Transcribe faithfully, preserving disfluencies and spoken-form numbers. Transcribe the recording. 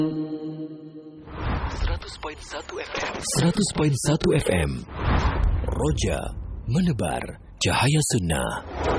seratus koma satu F M seratus koma satu F M Roja menebar cahaya sunnah.